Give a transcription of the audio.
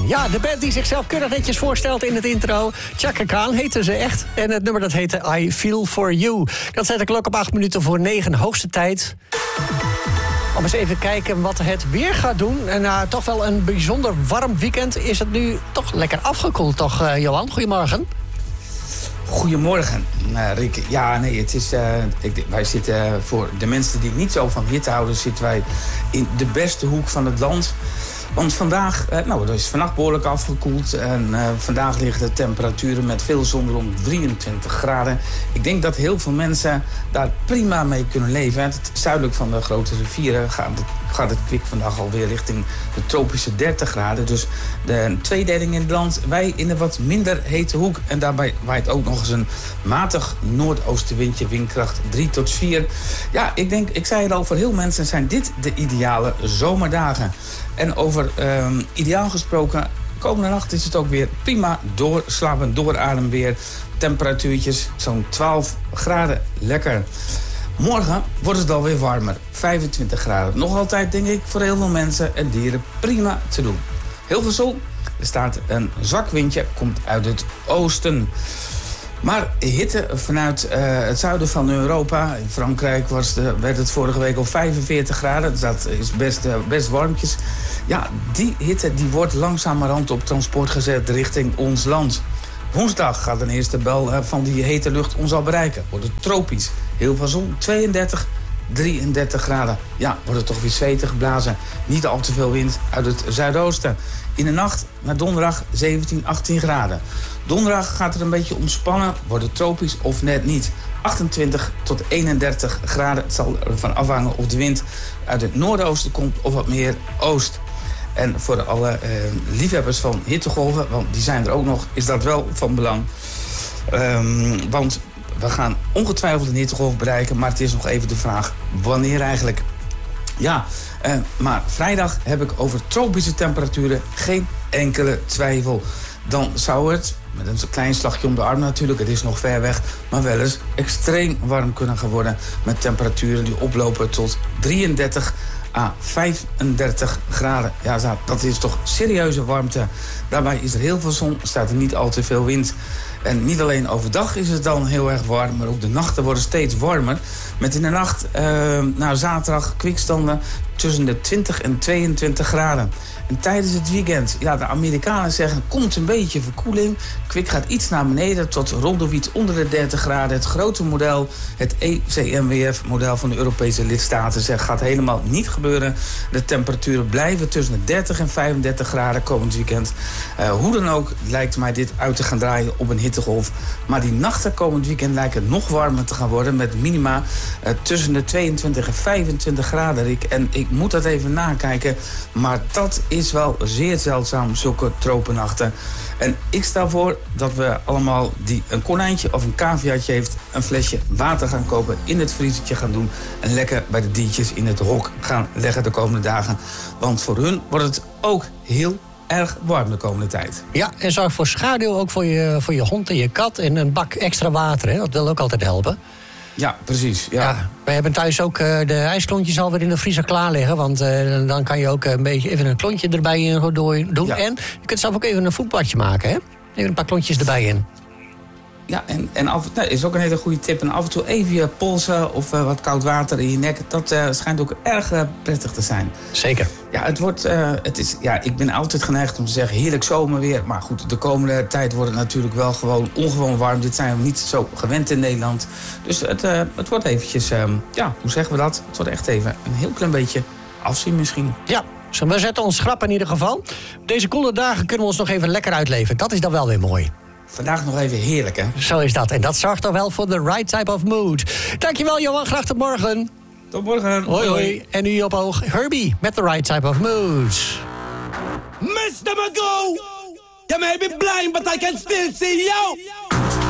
Ja, de band die zichzelf keurig netjes voorstelt in het intro. Chaka Khan heette ze echt. En het nummer dat heette I Feel For You. Dat zet de klok op 8 minuten voor 9, hoogste tijd. Om eens even kijken wat het weer gaat doen. En toch wel een bijzonder warm weekend is het nu toch lekker afgekoeld, toch, Johan? Goedemorgen. Goedemorgen, Rick. Ja, nee, het is, wij zitten voor de mensen die niet zo van hitte houden, zitten wij in de beste hoek van het land. Want vandaag, er is vannacht behoorlijk afgekoeld. En vandaag liggen de temperaturen met veel zon rond 23 graden. Ik denk dat heel veel mensen daar prima mee kunnen leven. Het zuidelijk van de grote rivieren gaat het kwik vandaag alweer richting de tropische 30 graden. Dus de tweedeling in het land. Wij in een wat minder hete hoek. En daarbij waait ook nog eens een matig noordoostenwindje, windkracht 3 tot 4. Ja, ik zei het al, voor heel mensen zijn dit de ideale zomerdagen. En over ideaal gesproken, komende nacht is het ook weer prima slapen, dooradem weer. Temperatuurtjes zo'n 12 graden, lekker. Morgen wordt het alweer warmer, 25 graden. Nog altijd, denk ik, voor heel veel mensen en dieren prima te doen. Heel veel zon, er staat een zwak windje, komt uit het oosten. Maar hitte vanuit het zuiden van Europa. In Frankrijk werd het vorige week al 45 graden. Dus dat is best warmtjes. Ja, die hitte die wordt langzamerhand op transport gezet richting ons land. Woensdag gaat een eerste bel van die hete lucht ons al bereiken. Wordt het tropisch. Heel veel zon, 32, 33 graden. Ja, wordt het toch weer zwetig geblazen. Niet al te veel wind uit het zuidoosten. In de nacht naar donderdag 17, 18 graden. Donderdag gaat het een beetje ontspannen. Wordt het tropisch of net niet. 28 tot 31 graden. Het zal ervan afhangen of de wind uit het noordoosten komt of wat meer oost. En voor alle liefhebbers van hittegolven, want die zijn er ook nog, is dat wel van belang. Want we gaan ongetwijfeld een hittegolf bereiken, maar het is nog even de vraag wanneer eigenlijk. Ja, maar vrijdag heb ik over tropische temperaturen geen enkele twijfel. Dan zou het, met een klein slagje om de arm natuurlijk, het is nog ver weg, maar wel eens extreem warm kunnen gaan worden met temperaturen die oplopen tot 33 à 35 graden. Ja, dat is toch serieuze warmte. Daarbij is er heel veel zon, staat er niet al te veel wind. En niet alleen overdag is het dan heel erg warm, maar ook de nachten worden steeds warmer. Met in de nacht naar zaterdag kwikstanden tussen de 20 en 22 graden. En tijdens het weekend, ja, de Amerikanen zeggen, komt een beetje verkoeling. Kwik gaat iets naar beneden tot rond of iets onder de 30 graden. Het grote model, het ECMWF-model van de Europese lidstaten, zegt gaat helemaal niet gebeuren. De temperaturen blijven tussen de 30 en 35 graden komend weekend. Hoe dan ook lijkt mij dit uit te gaan draaien op een hittegolf. Maar die nachten komend weekend lijken nog warmer te gaan worden met minima tussen de 22 en 25 graden, Rick. En ik moet dat even nakijken, maar dat is wel zeer zeldzaam, zulke tropennachten. En ik stel voor dat we allemaal die een konijntje of een caviatje heeft, een flesje water gaan kopen, in het vriezertje gaan doen en lekker bij de diertjes in het hok gaan leggen de komende dagen. Want voor hun wordt het ook heel erg warm de komende tijd. Ja, en zorg voor schaduw ook voor je hond en je kat en een bak extra water. Hè? Dat wil ook altijd helpen. Ja, precies. Ja. Wij hebben thuis ook de ijsklontjes alweer in de vriezer klaar liggen. Want dan kan je ook een beetje even een klontje erbij in doen. Ja. En je kunt zelf ook even een voetbadje maken, hè? Even een paar klontjes erbij in. Ja, en is ook een hele goede tip. En af en toe even je polsen of wat koud water in je nek. Dat schijnt ook erg prettig te zijn. Zeker. Ja, ik ben altijd geneigd om te zeggen heerlijk zomerweer. Maar goed, de komende tijd wordt het natuurlijk wel gewoon ongewoon warm. Dit zijn we niet zo gewend in Nederland. Dus het wordt eventjes, hoe zeggen we dat? Het wordt echt even een heel klein beetje afzien misschien. Ja. We zetten ons schrap in ieder geval. Deze koele dagen kunnen we ons nog even lekker uitleven. Dat is dan wel weer mooi. Vandaag nog even heerlijk, hè? Zo is dat. En dat zorgt dan wel voor de right type of mood. Dankjewel, Johan. Graag tot morgen. Tot morgen. Hoi, hoi. En nu op oog Herbie met the right type of mood. Mr. Magoo, you may be blind, but I can still see you.